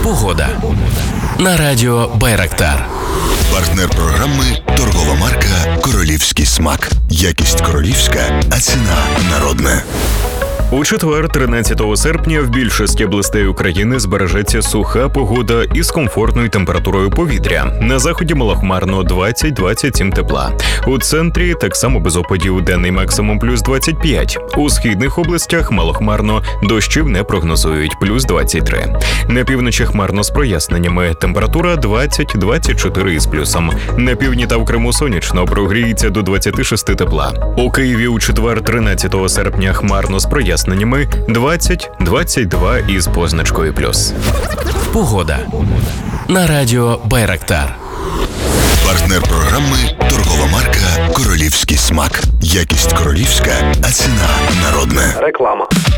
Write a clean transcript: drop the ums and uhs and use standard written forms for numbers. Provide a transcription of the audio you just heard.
Погода. На радіо Байрактар. Партнер програми – торгова марка «Королівський смак». Якість королівська, а ціна народна. У четвер, 13 серпня, в більшості областей України збережеться суха погода із комфортною температурою повітря. На заході малохмарно 20-27 тепла. У центрі так само без опадів, денний максимум плюс 25. У східних областях малохмарно, дощів не прогнозують, плюс 23. На півночі хмарно з проясненнями, температура 20-24 із плюсом. На півдні та в Криму сонячно, прогріється до 26 тепла. У Києві у четвер, 13 серпня, хмарно з проясненнями, 20-22 із позначкою плюс. Погода. На радіо Байрактар. Партнер програми – торгова марка «Королівський смак». Якість королівська, а ціна народна. Реклама.